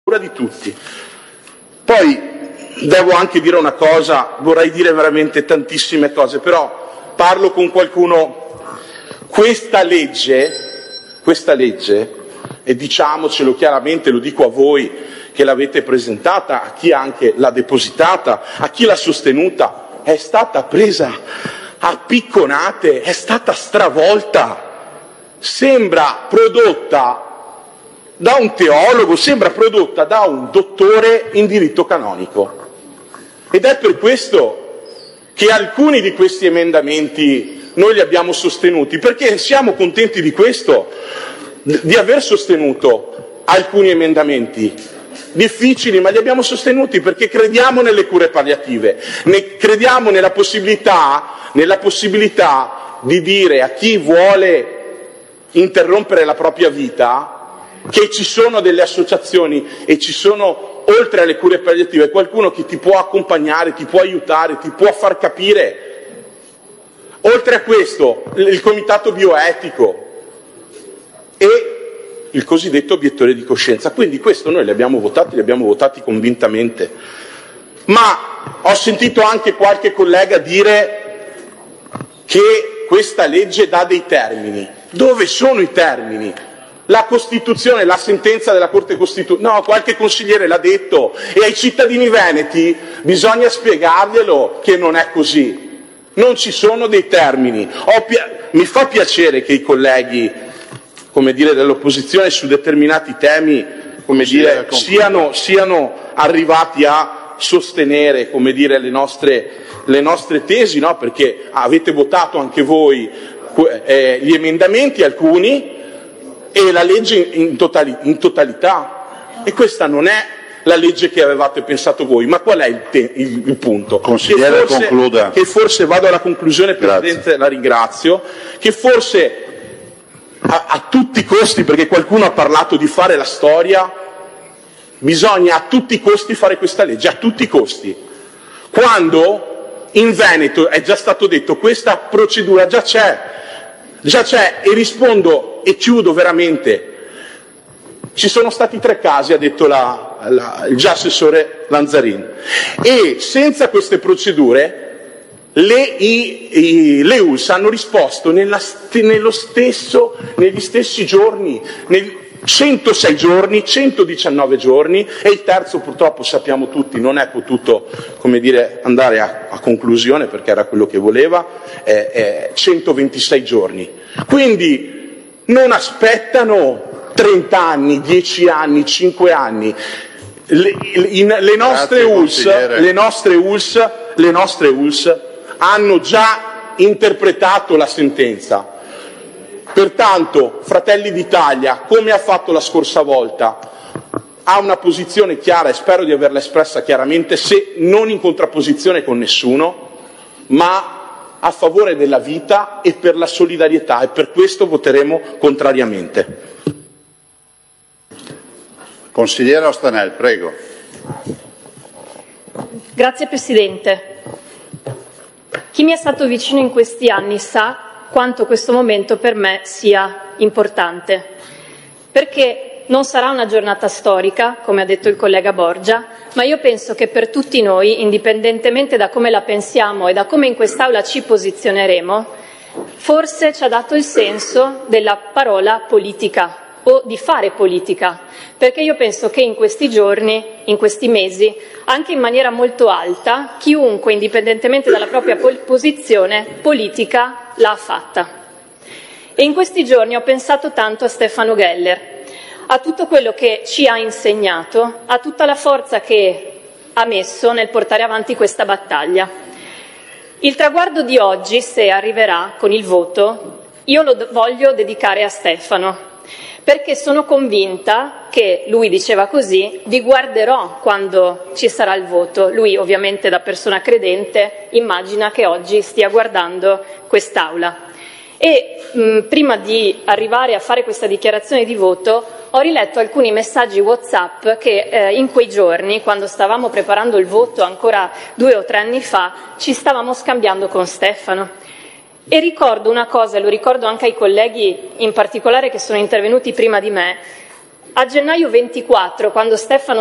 di tutti. Poi devo anche dire una cosa, vorrei dire veramente tantissime cose, però parlo con qualcuno. Questa legge, e diciamocelo chiaramente, lo dico a voi che l'avete presentata, a chi anche l'ha depositata, a chi l'ha sostenuta, è stata presa a picconate, è stata stravolta, sembra prodotta da un teologo, sembra prodotta da un dottore in diritto canonico. Ed è per questo che alcuni di questi emendamenti noi li abbiamo sostenuti, perché siamo contenti di questo, di aver sostenuto alcuni emendamenti difficili, ma li abbiamo sostenuti perché crediamo nelle cure palliative, crediamo nella possibilità di dire a chi vuole interrompere la propria vita che ci sono delle associazioni e ci sono, oltre alle cure palliative, qualcuno che ti può accompagnare, ti può aiutare, ti può far capire. Oltre a questo, il comitato bioetico e il cosiddetto obiettore di coscienza. Quindi questo noi li abbiamo votati convintamente. Ma ho sentito anche qualche collega dire che questa legge dà dei termini. Dove sono i termini? La Costituzione, la sentenza della Corte Costituzionale, no, qualche consigliere l'ha detto, e ai cittadini veneti bisogna spiegarglielo che non è così. Non ci sono dei termini. Mi fa piacere che i colleghi, dell'opposizione su determinati temi, siano arrivati a sostenere, le nostre tesi, no? Perché avete votato anche voi gli emendamenti, alcuni, e la legge in totalità. E questa non è la legge che avevate pensato voi. Ma qual è il punto? Consigliere, concluda. Che forse, vado alla conclusione, Presidente, grazie. La ringrazio, che forse a tutti i costi, perché qualcuno ha parlato di fare la storia, bisogna a tutti i costi fare questa legge, a tutti i costi. Quando in Veneto, è già stato detto, questa procedura già c'è, e rispondo e chiudo veramente. Ci sono stati 3 casi, ha detto il già assessore Lanzarin, e senza queste procedure le ULSS hanno risposto negli stessi giorni, 106 giorni, 119 giorni, e il terzo purtroppo sappiamo tutti non è potuto andare a conclusione perché era quello che voleva, 126 giorni. Quindi non aspettano 30 anni, 10 anni, 5 anni. Le nostre ULSS hanno già interpretato la sentenza. Pertanto Fratelli d'Italia, come ha fatto la scorsa volta, ha una posizione chiara e spero di averla espressa chiaramente, se non in contrapposizione con nessuno, ma a favore della vita e per la solidarietà, e per questo voteremo contrariamente. Consigliere Ostanel, prego. Grazie Presidente. Chi mi è stato vicino in questi anni sa quanto questo momento per me sia importante, perché non sarà una giornata storica, come ha detto il collega Borgia, ma io penso che per tutti noi, indipendentemente da come la pensiamo e da come in quest'Aula ci posizioneremo, forse ci ha dato il senso della parola politica o di fare politica, perché io penso che in questi giorni, in questi mesi, anche in maniera molto alta, chiunque, indipendentemente dalla propria posizione politica, l'ha fatta. E in questi giorni ho pensato tanto a Stefano Geller, a tutto quello che ci ha insegnato, a tutta la forza che ha messo nel portare avanti questa battaglia. Il traguardo di oggi, se arriverà con il voto, io lo voglio dedicare a Stefano, perché sono convinta che, lui diceva così, vi guarderò quando ci sarà il voto. Lui, ovviamente, da persona credente, immagina che oggi stia guardando quest'Aula. E prima di arrivare a fare questa dichiarazione di voto ho riletto alcuni messaggi WhatsApp che in quei giorni, quando stavamo preparando il voto ancora 2 o 3 anni fa, ci stavamo scambiando con Stefano. E ricordo una cosa, e lo ricordo anche ai colleghi in particolare che sono intervenuti prima di me, a gennaio 24, quando Stefano